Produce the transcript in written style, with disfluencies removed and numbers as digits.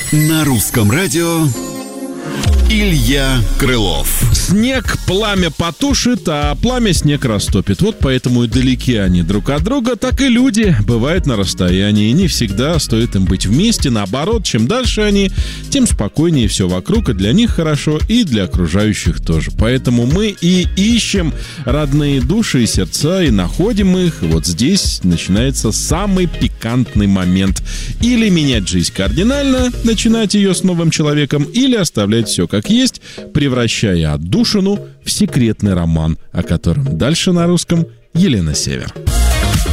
На русском радио Илья Крылов. Снег пламя потушит, а пламя снег растопит. Вот поэтому и далеки они друг от друга, так и люди бывают на расстоянии. Не всегда стоит им быть вместе. Наоборот, чем дальше они, тем спокойнее все вокруг. И для них хорошо, и для окружающих тоже. Поэтому мы и ищем родные души и сердца, и находим их. Вот здесь начинается самый пикантный момент. Или менять жизнь кардинально, начинать ее с новым человеком, или оставлять все как есть, превращая отдушину в секретный роман, о котором дальше на русском Елена Север.